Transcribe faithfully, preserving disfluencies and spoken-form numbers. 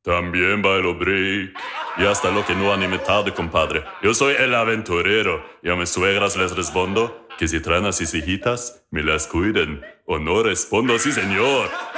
También bailo break. Y hasta lo que no anime tarde, compadre. Yo soy el aventurero. Y a mis suegras les respondo que si traen a sus hijitas, me las cuiden. O no respondo, sí señor.